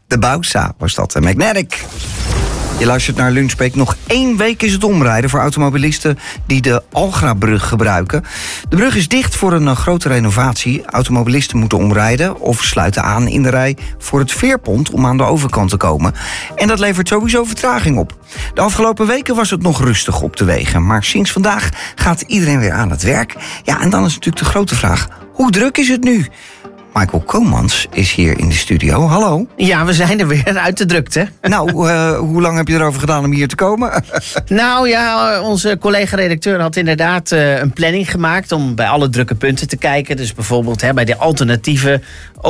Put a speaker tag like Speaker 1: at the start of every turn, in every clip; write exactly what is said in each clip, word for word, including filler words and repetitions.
Speaker 1: De Bausa was dat, en Magnetic. Je luistert naar Lunchbreak. Nog één week is het omrijden voor automobilisten die de Algrabrug gebruiken. De brug is dicht voor een grote renovatie. Automobilisten moeten omrijden of sluiten aan in de rij voor het veerpont om aan de overkant te komen. En dat levert sowieso vertraging op. De afgelopen weken was het nog rustig op de wegen. Maar sinds vandaag gaat iedereen weer aan het werk. Ja, en dan is natuurlijk de grote vraag: hoe druk is het nu? Michael Komans is hier in de studio. Hallo.
Speaker 2: Ja, we zijn er weer uit de drukte.
Speaker 1: Nou, uh, hoe lang heb je erover gedaan om hier te komen?
Speaker 2: Nou ja, onze collega-redacteur had inderdaad uh, een planning gemaakt om bij alle drukke punten te kijken. Dus bijvoorbeeld hè, bij de alternatieve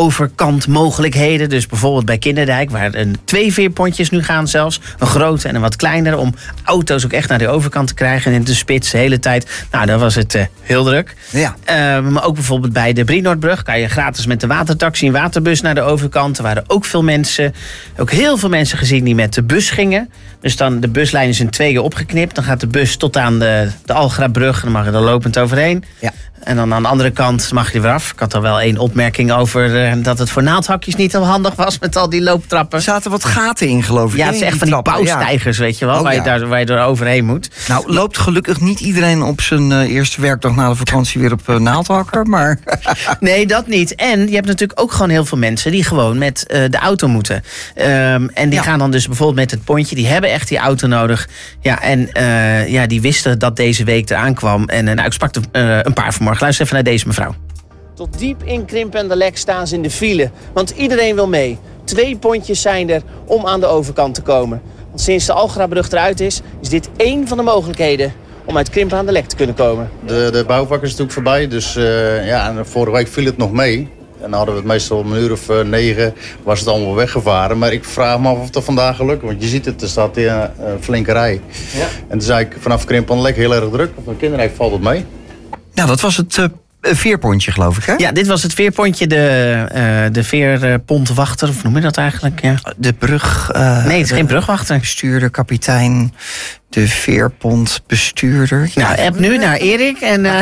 Speaker 2: overkantmogelijkheden. Dus bijvoorbeeld bij Kinderdijk, waar een twee veerpontjes nu gaan zelfs. Een grote en een wat kleinere, om auto's ook echt naar de overkant te krijgen. En in de spits de hele tijd. Nou, dan was het uh, heel druk.
Speaker 1: Ja.
Speaker 2: Uh, maar ook bijvoorbeeld bij de Brienoordbrug kan je gratis met de watertaxi en waterbus naar de overkant. Er waren ook veel mensen, ook heel veel mensen gezien die met de bus gingen. Dus dan de buslijn is in tweeën opgeknipt. Dan gaat de bus tot aan de, de Algrabrug en dan mag je er lopend overheen. Ja. En dan aan de andere kant mag je er weer af. Ik had er wel één opmerking over uh, dat het voor naaldhakjes niet heel handig was met al die looptrappen.
Speaker 1: Er zaten wat gaten in, geloof ik.
Speaker 2: Ja, het is echt van die bouwstijgers, ja. Weet je wel, oh, waar, je daar, waar je door overheen moet.
Speaker 1: Nou, loopt gelukkig niet iedereen op zijn uh, eerste werkdag na de vakantie weer op uh, naaldhakker, maar...
Speaker 2: Nee, dat niet. En je hebt natuurlijk ook gewoon heel veel mensen die gewoon met uh, de auto moeten. Um, en die ja. gaan dan dus bijvoorbeeld met het pontje, die hebben echt die auto nodig. Ja, en uh, ja, die wisten dat deze week eraan kwam. En uh, nou, ik sprak er uh, een paar vanmorgen. Luister even naar deze mevrouw. Tot diep in Krimp en de Lek staan ze in de file. Want iedereen wil mee. Twee pontjes zijn er om aan de overkant te komen. Want sinds de Algrabrug eruit is, is dit één van de mogelijkheden om uit Krimpen aan de Lek te kunnen komen.
Speaker 3: De, de bouwvak is natuurlijk voorbij, dus uh, ja, vorige week viel het nog mee. En dan hadden we het meestal om een uur of uh, negen, was het allemaal weggevaren. Maar ik vraag me af of het vandaag gaat lukken, want je ziet het, er staat een uh, flinke rij. Ja. En het is eigenlijk vanaf Krimpen aan de Lek heel erg druk. Voor kinderen valt het mee.
Speaker 1: Nou, dat was het uh, veerpontje, geloof ik, hè?
Speaker 2: Ja, dit was het veerpontje, de, uh, de veerpontwachter, of noem je dat eigenlijk? Ja.
Speaker 1: De brug... Uh,
Speaker 2: nee, het is geen brugwachter.
Speaker 1: Bestuurder, kapitein... De veerpontbestuurder.
Speaker 2: Ja. Nou, app nu naar Erik. En, uh,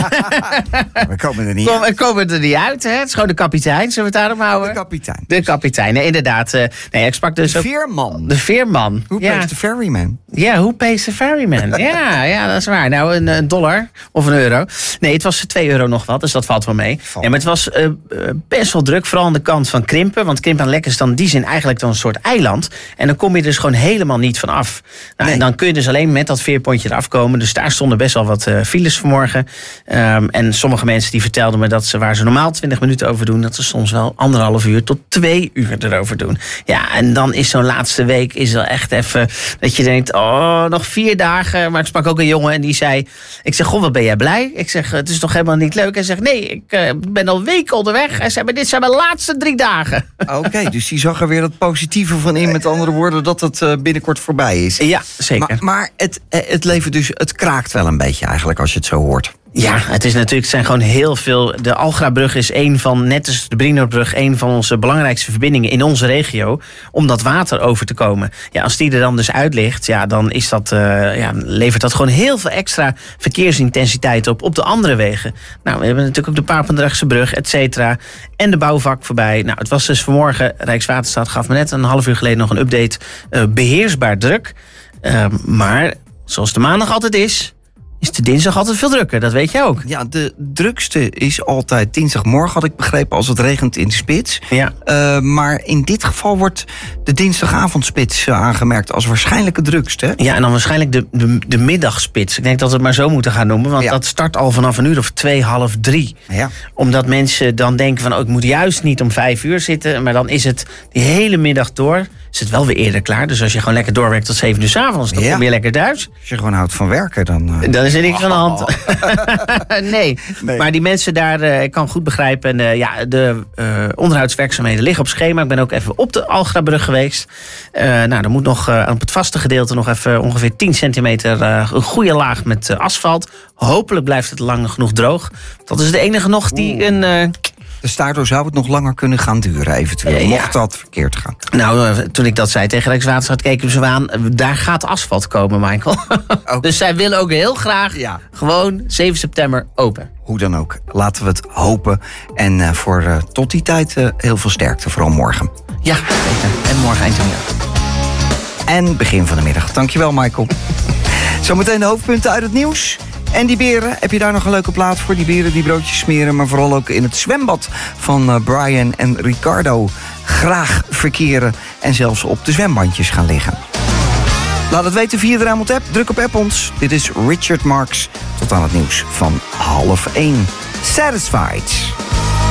Speaker 1: we komen er niet
Speaker 2: Kom,
Speaker 1: uit.
Speaker 2: We komen er niet uit. Hè? Het is gewoon de kapitein. Zullen we het daarom houden?
Speaker 1: De kapitein.
Speaker 2: De kapitein, nee, inderdaad. Uh, nee, ik sprak dus
Speaker 1: de
Speaker 2: ook,
Speaker 1: veerman.
Speaker 2: De veerman.
Speaker 1: Hoe
Speaker 2: ja.
Speaker 1: pays de ferryman?
Speaker 2: Ja, hoe pays de ferryman? ja, ja, dat is waar. Nou, een, een dollar of een euro. Nee, het was twee euro nog wat, dus dat valt wel mee. Valt. Ja, maar het was uh, best wel druk, vooral aan de kant van Krimpen. Want Krimpen aan de Lek is dan in die zin eigenlijk dan een soort eiland. En dan kom je dus gewoon helemaal niet van af. Nou, nee. En dan kun je dus alleen met dat veerpontje eraf komen. Dus daar stonden best wel wat uh, files vanmorgen. Um, en sommige mensen die vertelden me dat ze waar ze normaal twintig minuten over doen, dat ze soms wel anderhalf uur tot twee uur erover doen. Ja, en dan is zo'n laatste week is wel echt even dat je denkt, oh, nog vier dagen. Maar ik sprak ook een jongen en die zei, ik zeg, goh, wat ben jij blij? Ik zeg, het is toch helemaal niet leuk? Hij zegt, nee, ik uh, ben al weken onderweg. Hij zei, maar dit zijn mijn laatste drie dagen.
Speaker 1: Oké, okay, dus die zag er weer het positieve van in. Met andere woorden, dat het uh, binnenkort voorbij is.
Speaker 2: Ja, zeker.
Speaker 1: Maar, maar het, het leven dus, het kraakt wel een beetje eigenlijk als je het zo hoort.
Speaker 2: Ja, het is natuurlijk, het zijn gewoon heel veel. De Algrabrug is een van, net als de Brienoordbrug, een van onze belangrijkste verbindingen in onze regio om dat water over te komen. Ja, als die er dan dus uit ligt, ja, dan is dat, uh, ja, levert dat gewoon heel veel extra verkeersintensiteit op op de andere wegen. Nou, we hebben natuurlijk ook de Papendrechtse brug, et cetera. En de bouwvak voorbij. Nou, het was dus vanmorgen, Rijkswaterstaat gaf me net een half uur geleden nog een update, uh, beheersbaar druk. Uh, maar zoals de maandag altijd is, is de dinsdag altijd veel drukker. Dat weet jij ook.
Speaker 1: Ja, de drukste is altijd dinsdagmorgen, had ik begrepen, als het regent in de spits.
Speaker 2: Ja.
Speaker 1: Uh, maar in dit geval wordt de dinsdagavondspits uh, aangemerkt als waarschijnlijk het drukste.
Speaker 2: Ja, en dan waarschijnlijk de, de, de middagspits. Ik denk dat we het maar zo moeten gaan noemen. Want ja. dat start al vanaf een uur of twee, half drie.
Speaker 1: Ja.
Speaker 2: Omdat mensen dan denken van, oh, ik moet juist niet om vijf uur zitten. Maar dan is het die hele middag door. Is het wel weer eerder klaar. Dus als je gewoon lekker doorwerkt tot zeven uur 's avonds, dan ja. kom je lekker thuis.
Speaker 1: Als je gewoon houdt van werken, dan... Uh...
Speaker 2: Dan is er niks oh. aan de hand. nee. nee, maar die mensen daar, uh, ik kan goed begrijpen. Uh, ja, de uh, onderhoudswerkzaamheden liggen op schema. Ik ben ook even op de Algrabrug geweest. Uh, nou, er moet nog uh, op het vaste gedeelte nog even ongeveer tien centimeter uh, een goede laag met uh, asfalt. Hopelijk blijft het lang genoeg droog. Dat is de enige nog die een... Uh,
Speaker 1: Dus daardoor zou het nog langer kunnen gaan duren, eventueel, ja, mocht dat verkeerd gaan.
Speaker 2: Nou, toen ik dat zei tegen Rijkswaterstaat, keken ze aan, daar gaat asfalt komen, Michael. Okay. Dus zij willen ook heel graag ja. gewoon zeven september open.
Speaker 1: Hoe dan ook, laten we het hopen. En uh, voor uh, tot die tijd uh, heel veel sterkte, vooral morgen. Ja,
Speaker 2: zeker. En morgen eind van de middag.
Speaker 1: En begin van de middag. Dankjewel, Michael. Zometeen de hoofdpunten uit het nieuws. En die beren, heb je daar nog een leuke plaat voor? Die beren die broodjes smeren, maar vooral ook in het zwembad van uh, Brian en Ricardo graag verkeren en zelfs op de zwembandjes gaan liggen. Laat het weten via de Rijnmond app. Druk op app ons. Dit is Richard Marx. Tot aan het nieuws van half één. Satisfied.